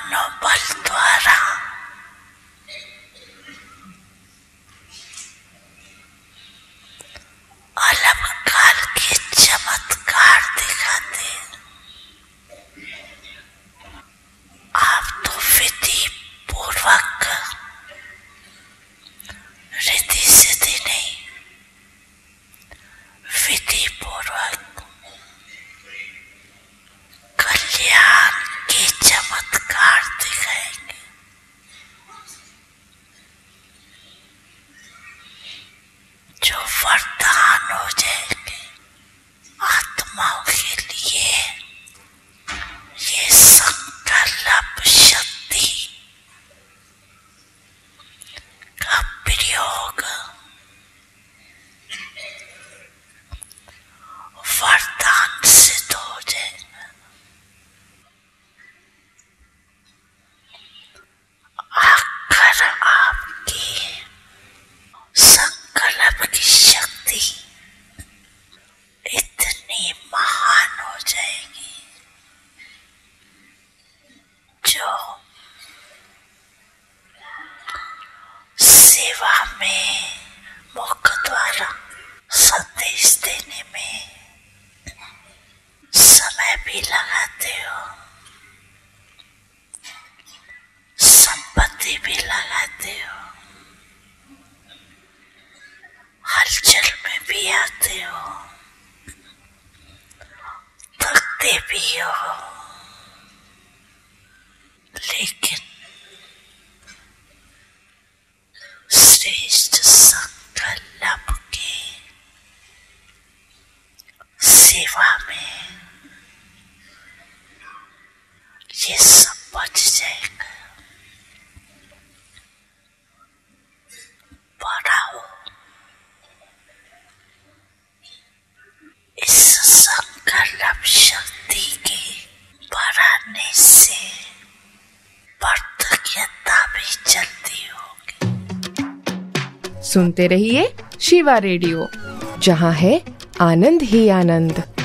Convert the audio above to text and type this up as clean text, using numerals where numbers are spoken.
मनोबल द्वारा अलंकार के चमत्कार दिखाते। आप तो विधि पूर्वक रिद्धि सिद्धि नहीं, विधि पूर्वक कल्याण के चमत्कार दिखाएंगे। जो वरदान हो जाएंगे आत्माओं के लिए। ये संकल्प शक्ति का प्रयोग वरदान सिद्ध हो जाएगा। आकर आपकी संकल्प की शक्ति इतनी महान हो जाएगी जो सेवा में मुख द्वारा संदेश देने में समय भी लगाते हो, संपत्ति भी लगाते हो, हलचल में भी आते हो, थकते भी हो, लेकिन श्रेष्ठ संकल्प के सेवा में ये सब बच जाएगा। बढ़ाओ इस संकल्प शक्ति के बढ़ाने से प्रतिज्ञता भी जल्दी होगी। सुनते रहिए शिवा रेडियो, जहाँ है आनंद ही आनंद।